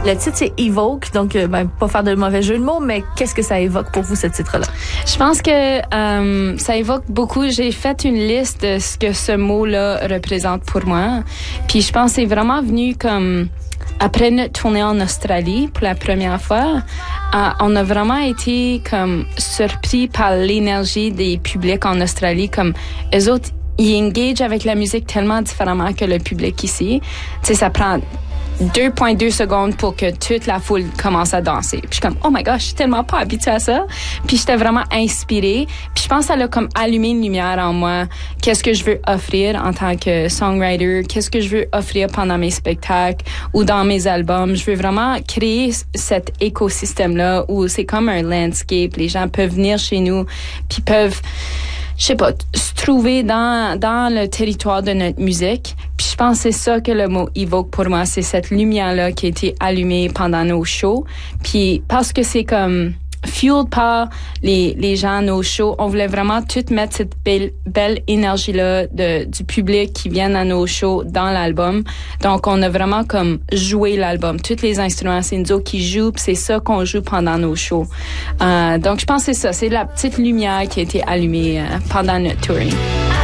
Le titre, c'est Evoke, donc pas faire de mauvais jeu de mots, mais qu'est-ce que ça évoque pour vous, ce titre-là? Je pense que ça évoque beaucoup. J'ai fait une liste de ce que ce mot-là représente pour moi. Puis je pense que c'est vraiment venu comme... Après notre tournée en Australie, pour la première fois, on a vraiment été comme surpris par l'énergie des publics en Australie. Comme eux autres, ils engagent avec la musique tellement différemment que le public ici. Tu sais, ça prend 2,2 secondes pour que toute la foule commence à danser. Puis je suis comme, oh my gosh, je suis tellement pas habituée à ça. Puis j'étais vraiment inspirée. Puis je pense que ça a comme allumé une lumière en moi. Qu'est-ce que je veux offrir en tant que songwriter? Qu'est-ce que je veux offrir pendant mes spectacles ou dans mes albums? Je veux vraiment créer cet écosystème-là où c'est comme un landscape. Les gens peuvent venir chez nous puis peuvent, je sais pas, se trouver dans le territoire de notre musique. Puis je pense que c'est ça que le mot évoque pour moi, c'est cette lumière-là qui a été allumée pendant nos shows. Puis parce que c'est comme fueled par les gens à nos shows, on voulait vraiment tout mettre cette belle énergie-là du public qui viennent à nos shows dans l'album. Donc on a vraiment comme joué l'album. Tous les instruments, c'est nous autres qui jouent, puis c'est ça qu'on joue pendant nos shows. Donc je pense que c'est ça, c'est la petite lumière qui a été allumée pendant notre touring.